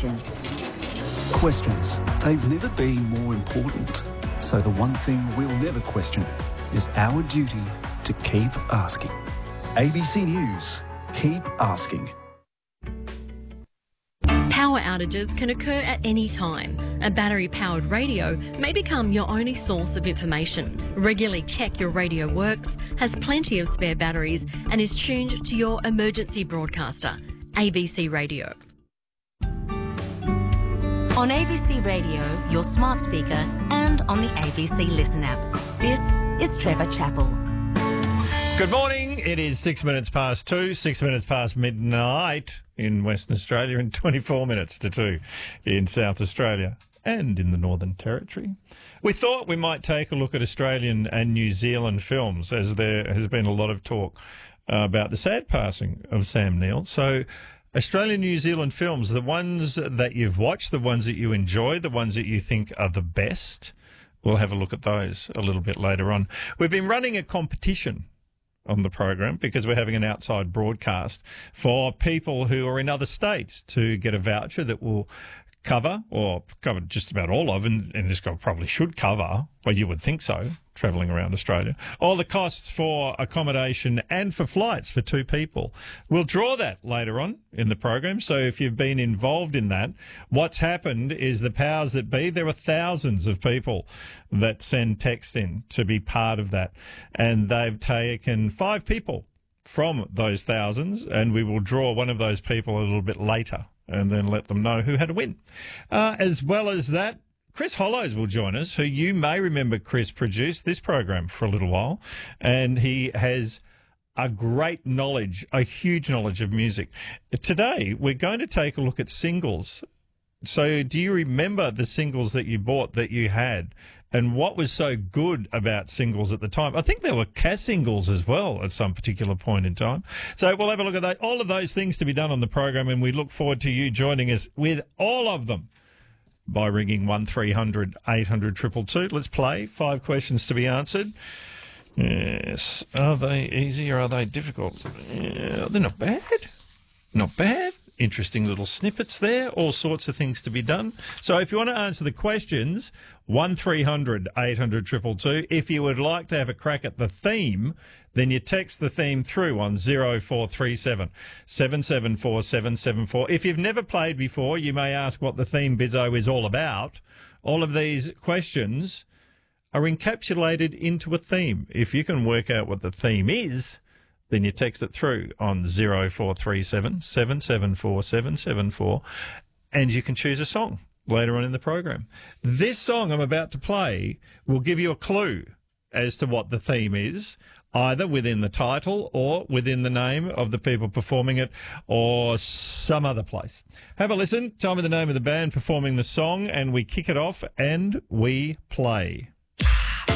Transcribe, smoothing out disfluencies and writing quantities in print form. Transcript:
question. Questions. They've never been more important. So the one thing we'll never question is our duty to keep asking. ABC News. Keep asking. Power outages can occur at any time. A battery-powered radio may become your only source of information. Regularly check your radio works, has plenty of spare batteries and is tuned to your emergency broadcaster, ABC Radio. On ABC Radio, your smart speaker, and on the ABC Listen app. This is Trevor Chappell. Good morning. It is 6 minutes past 2, 6 minutes past midnight in Western Australia and 24 minutes to 2 in South Australia and in the Northern Territory. We thought we might take a look at Australian and New Zealand films, as there has been a lot of talk about the sad passing of Sam Neill. So Australian, New Zealand films, the ones that you've watched, the ones that you enjoy, the ones that you think are the best, we'll have a look at those a little bit later on. We've been running a competition on the program because we're having an outside broadcast for people who are in other states to get a voucher that will cover just about all of, and this guy probably should cover, well, you would think so, travelling around Australia, all the costs for accommodation and for flights for two people. We'll draw that later on in the program. So if you've been involved in that, what's happened is the powers that be, there are thousands of people that send text in to be part of that. And they've taken 5 people from those thousands, and we will draw one of those people a little bit later and then let them know who had a win. As well as that, Chris Hollows will join us, who you may remember Chris produced this program for a little while, and he has a great knowledge, a huge knowledge of music. Today, we're going to take a look at singles. So do you remember the singles that you bought that you had? And what was so good about singles at the time? I think there were Cass singles as well at some particular point in time. So we'll have a look at that. All of those things to be done on the program, and we look forward to you joining us with all of them by ringing 1300 800 222. Let's play. 5 questions to be answered. Yes. Are they easy or are they difficult? Yeah, they're not bad. Not bad. Interesting little snippets there. All sorts of things to be done. So if you want to answer the questions, 1300 800 222. If you would like to have a crack at the theme, then you text the theme through on 0437 774 774. If you've never played before, you may ask what the theme bizzo is all about. All of these questions are encapsulated into a theme. If you can work out what the theme is, then you text it through on 0437 774 774, and you can choose a song later on in the program. This song I'm about to play will give you a clue as to what the theme is, either within the title or within the name of the people performing it or some other place. Have a listen. Tell me the name of the band performing the song, and we kick it off and we play.